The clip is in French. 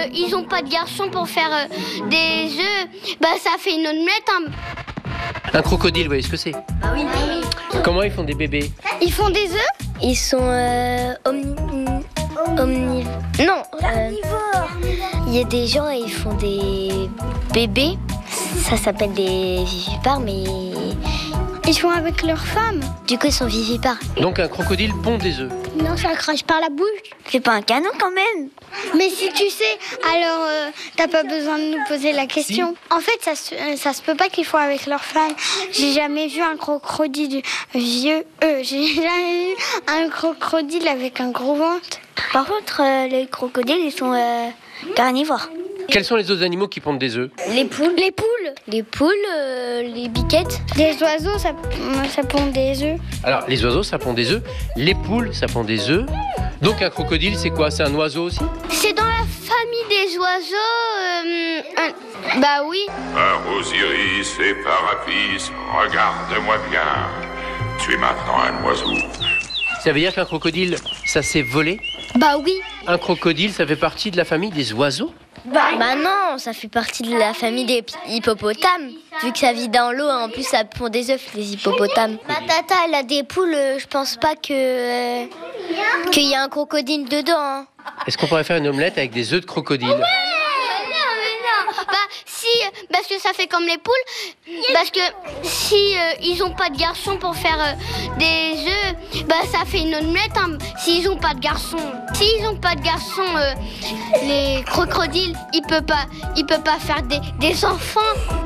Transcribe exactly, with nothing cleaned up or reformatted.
euh, ils ont pas de garçons pour faire euh, des œufs, bah ça fait une omelette. Hein. Un crocodile, vous voyez ce que c'est? Bah oui, bah oui. Comment ils font des bébés? Ils font des œufs? Ils sont euh, omni... omnivores. Non, Carnivores. il y a des gens, ils font des bébés. Ça s'appelle des vivipares, mais Ils font avec leurs femmes. du coup, ils sont vivipares. Donc un crocodile pond des œufs. Non, ça crache par la bouche. C'est pas un canon quand même. Mais si tu sais, alors euh, t'as pas besoin de nous poser la question. En fait, ça se, euh, ça se peut pas qu'ils font avec leurs femmes. J'ai jamais vu un crocodile vieux. Euh, j'ai jamais vu un crocodile avec un gros ventre. Par contre, euh, les crocodiles, ils sont euh, carnivores. Quels sont les autres animaux qui pondent des œufs? Les poules. Les poules, Les poules, euh, les biquettes. les oiseaux, ça, ça pond des œufs. Alors, les oiseaux, ça pond des œufs. Les poules, ça pond des œufs. Donc un crocodile, c'est quoi? C'est un oiseau aussi? C'est dans la famille des oiseaux. euh, un- Bah oui. Par Osiris et par Apis, regarde-moi bien. Tu es maintenant un oiseau. Ça veut dire qu'un crocodile, ça s'est volé? Bah oui. Un crocodile, ça fait partie de la famille des oiseaux? Bah, bah non, ça fait partie de la famille des hippopotames. Vu que ça vit dans l'eau, en plus ça pond des œufs, les hippopotames. Ma tata, elle a des poules, euh, je pense pas que euh, qu'il y a un crocodile dedans. Hein. Est-ce qu'on pourrait faire une omelette avec des œufs de crocodile? Non, mais non. Bah si, parce que ça fait comme les poules. Parce que si euh, ils ont pas de garçons pour faire euh, des œufs, bah ça fait une omelette. Hein, s'ils ont pas de garçons, s'ils ont pas de garçons, euh, les crocodiles, ils peuvent pas, ils peuvent pas faire des, des enfants.